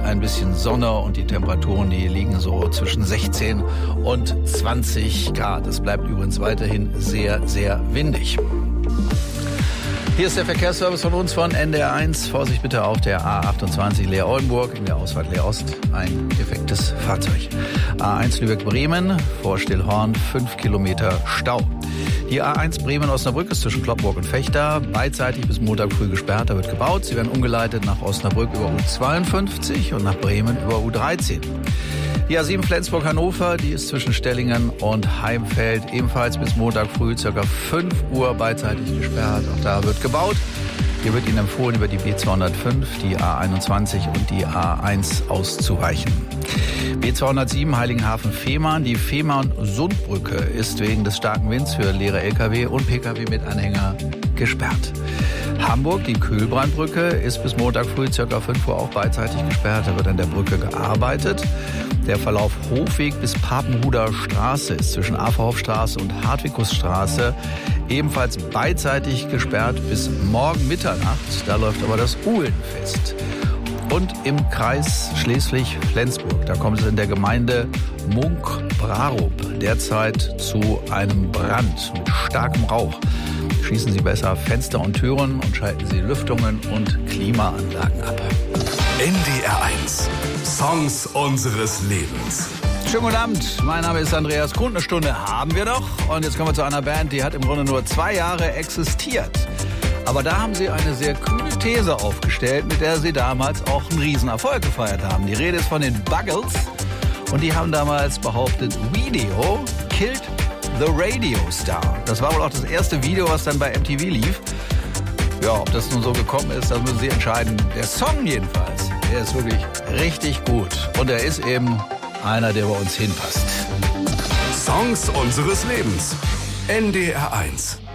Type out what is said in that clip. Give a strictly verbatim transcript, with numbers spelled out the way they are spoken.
ein bisschen Sonne und die Temperaturen, die liegen so zwischen sechzehn und zwanzig Grad. Es bleibt übrigens weiterhin sehr, sehr windig. Hier ist der Verkehrsservice von uns von N D R eins. Vorsicht bitte auf der A achtundzwanzig Leer-Oldenburg, in der Ausfahrt Leer-Ost ein defektes Fahrzeug. A eins Lübeck-Bremen, vor Stillhorn fünf Kilometer Stau. Die A eins Bremen-Osnabrück ist zwischen Kloppenburg und Vechta beidseitig bis Montag früh gesperrt. Da wird gebaut. Sie werden umgeleitet nach Osnabrück über U zweiundfünfzig und nach Bremen über U dreizehn. Die A sieben Flensburg-Hannover, die ist zwischen Stellingen und Heimfeld ebenfalls bis Montag früh ca. fünf Uhr beidseitig gesperrt. Auch da wird gebaut. Hier wird Ihnen empfohlen, über die B zweihundertfünf, die A einundzwanzig und die A eins auszuweichen. B zweihundertsieben Heiligenhafen-Fehmarn. Die Fehmarn-Sundbrücke ist wegen des starken Winds für leere L K W und P K W mit Anhänger gesperrt. Hamburg, die Kühlbrandbrücke, ist bis Montag früh ca. fünf Uhr auch beidseitig gesperrt. Da wird an der Brücke gearbeitet. Der Verlauf Hofweg bis Papenhuder Straße ist zwischen Aferhofstraße und Hartwighusstraße ebenfalls beidseitig gesperrt bis morgen Mitternacht. Da läuft aber das Uhlenfest. Und im Kreis Schleswig-Flensburg, da kommt es in der Gemeinde Munk-Brarup derzeit zu einem Brand mit starkem Rauch. Schließen Sie besser Fenster und Türen und schalten Sie Lüftungen und Klimaanlagen ab. N D R eins. Songs unseres Lebens. Schönen guten Abend, mein Name ist Andreas Grund. Eine Stunde haben wir noch. Und jetzt kommen wir zu einer Band, die hat im Grunde nur zwei Jahre existiert. Aber da haben sie eine sehr kühne These aufgestellt, mit der sie damals auch einen Riesenerfolg gefeiert haben. Die Rede ist von den Buggles. Und die haben damals behauptet, Video killed the Radio Star. Das war wohl auch das erste Video, was dann bei M T V lief. Ja, ob das nun so gekommen ist, das müssen Sie entscheiden. Der Song jedenfalls, der ist wirklich richtig gut. Und er ist eben einer, der bei uns hinpasst. Songs unseres Lebens. N D R eins.